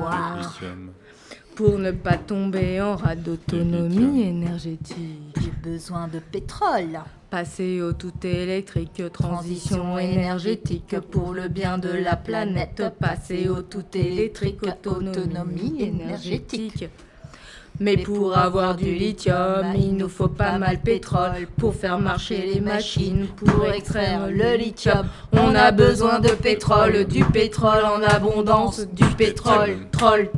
boire. lithium. Pour ne pas tomber en rade d'autonomie énergétique. J'ai besoin de pétrole. Passer au tout électrique, transition énergétique pour le bien de la planète. Passer au tout électrique, autonomie énergétique. Mais pour avoir du lithium, il nous faut pas mal de pétrole. Pour faire marcher les machines, pour extraire le lithium, on a besoin de pétrole, du pétrole en abondance, du pétrole, troll.